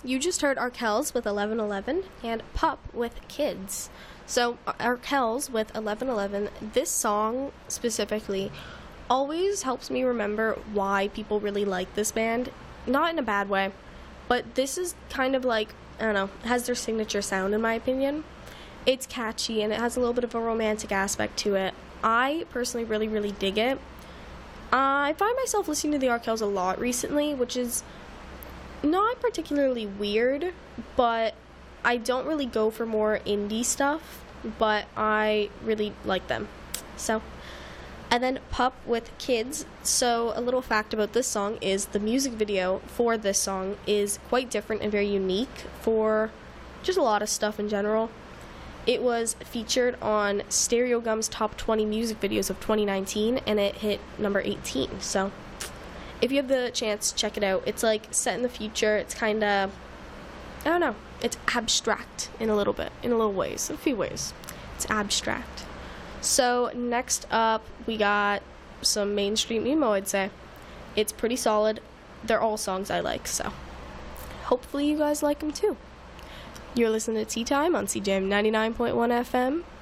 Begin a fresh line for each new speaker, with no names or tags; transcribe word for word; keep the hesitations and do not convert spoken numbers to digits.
you just heard Arkells with eleven eleven and Pup with Kids. So, Arkells with eleven eleven, this song specifically always helps me remember why people really like this band. Not in a bad way, but this is kind of like, I don't know, has their signature sound in my opinion. It's catchy and it has a little bit of a romantic aspect to it. I personally really, really dig it. Uh, I find myself listening to the Arkells a lot recently, which is not particularly weird, but I don't really go for more indie stuff, but I really like them. So, and then Pup with Kids. So, a little fact about this song is the music video for this song is quite different and very unique for just a lot of stuff in general. It was featured on Stereogum's Top twenty Music Videos of twenty nineteen, and it hit number eighteen. So, if you have the chance, check it out. It's like set in the future. It's kind of, I don't know, it's abstract in a little bit, in a little ways, a few ways. It's abstract. So, next up, we got some mainstream emo, I'd say. It's pretty solid. They're all songs I like, so hopefully you guys like them too. You're listening to Tea Time on C J M ninety-nine point one F M.